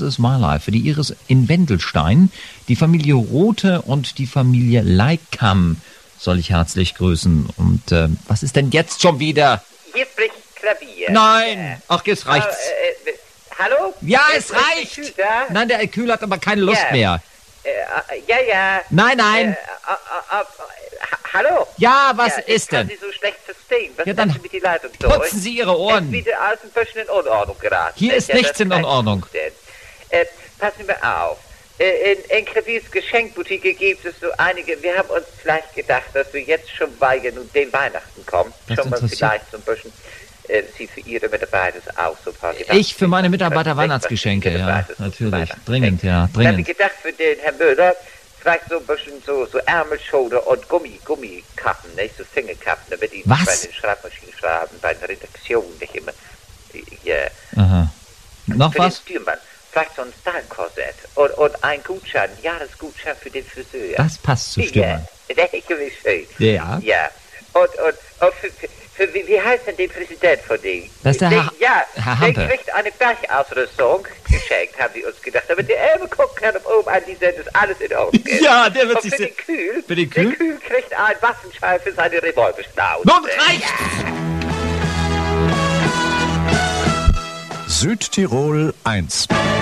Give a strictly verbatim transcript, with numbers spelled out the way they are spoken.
is my life, für die Iris in Wendelstein, die Familie Rothe und die Familie Leikam soll ich herzlich grüßen. Und äh, was ist denn jetzt schon wieder? Hier spricht Klavier. Nein, ach, jetzt reicht's. Äh, äh, hallo? Ja, Jetzt es reicht. Kühl da? Nein, der Herr Kühl hat aber keine Lust Ja. mehr. Äh, äh, ja, ja. Nein, nein. Äh, äh, äh, äh, ha- hallo? Ja, was ja, ist ich kann denn? Sie so schlecht verstehen. Was Ja, dann ist denn mit die Leitung durch? Putzen Sie Ihre Es Ohren. ist wieder alles ein bisschen in Unordnung geraten. Hier ist Ja, nichts das in kann ich Unordnung. verstehen. Äh, passen Sie mal auf. Äh, In Enklaviers Geschenkboutique gibt es so einige. Wir haben uns vielleicht gedacht, dass wir jetzt schon bei ja nun den Weihnachten kommen. Das schon mal interessiert- vielleicht so ein bisschen. Äh, Sie für Ihre Mitarbeiter auch so ein paar Gedanken. Ich für meine Mitarbeiter Was Weihnachtsgeschenke, Ihre ja, Mitarbeiter so natürlich. Weihnachten Dringend, schenken. ja, Ich habe dringend. gedacht für den Herrn Müller, vielleicht so ein bisschen so, so Ärmelschulter und Gummi, Gummikappen, nicht? So Fingerkappen, damit die Was? bei den Schreibmaschinen schreiben, bei der Redaktion nicht immer. Ja. Aha. Noch Für was? den Stürmann. Vielleicht so ein Style-Korsett und, und ein Gutschein, ein Jahresgutschein für den Friseur. Das passt zu Stürmann. Ja, der ist gewiss schön. Ja. Ja. Und, und, und für, für, für, wie, wie heißt denn der Präsident von denen? Das ist der der, Herr- Ja, Herr der Hampe. kriegt eine Bergausrüstung geschenkt, haben sie uns gedacht. Aber der Elbe gucken kann um oben an die Seite, dass alles in Ordnung ist. Ja, der wird und sich für sehr- den Kühl, Für den Kühl? der Kühl kriegt einen Waffenschein für seine Revolverschnauze. Nun reicht's! Südtirol eins.